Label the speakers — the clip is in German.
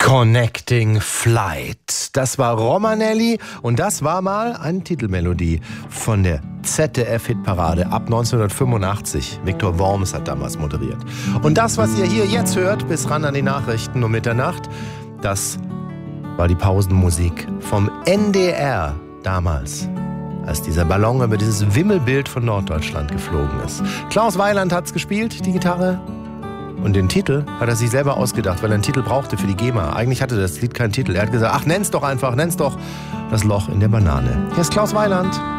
Speaker 1: Connecting Flight. Das war Romanelli und das war mal eine Titelmelodie von der ZDF-Hitparade ab 1985. Viktor Worms hat damals moderiert. Und das, was ihr hier jetzt hört, bis ran an die Nachrichten um Mitternacht, das war die Pausenmusik vom NDR damals, als dieser Ballon über dieses Wimmelbild von Norddeutschland geflogen ist. Klaus Weiland hat's gespielt, die Gitarre. Und den Titel hat er sich selber ausgedacht, weil er einen Titel brauchte für die GEMA. Eigentlich hatte das Lied keinen Titel. Er hat gesagt, ach, nenn's doch einfach, nenn's doch das Loch in der Banane. Hier ist Klaus Weiland.